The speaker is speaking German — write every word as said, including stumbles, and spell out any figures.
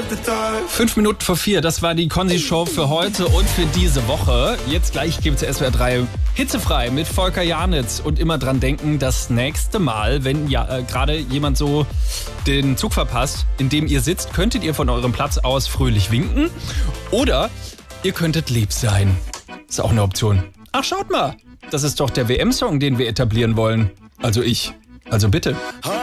Fünf Minuten vor vier, das war die Konzi-Show für heute und für diese Woche. Jetzt gleich gibt es S W R drei hitzefrei mit Volker Janitz. Und immer dran denken, das nächste Mal, wenn ja äh, gerade jemand so den Zug verpasst, in dem ihr sitzt, könntet ihr von eurem Platz aus fröhlich winken. Oder ihr könntet lieb sein. Ist auch eine Option. Ach, schaut mal, das ist doch der W M-Song, den wir etablieren wollen. Also ich. Also bitte.